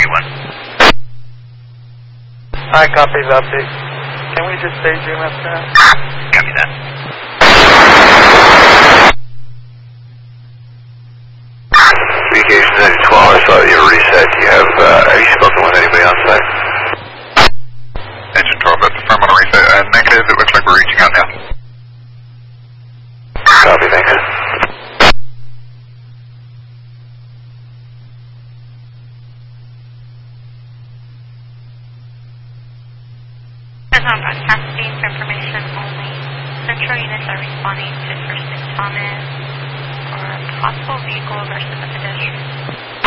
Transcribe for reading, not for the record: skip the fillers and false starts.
331. Hi, copy that. Can we just daydream after that? Copy that. Communications 12, I saw you reset. Have you spoken with anybody on site? Engine 12, that's affirm on a reset. Negative, it looks like we're reaching out now. Copy, thanks. Arizona broadcasting for information only. Central units are responding to first responders for possible vehicle versus a pedestrian.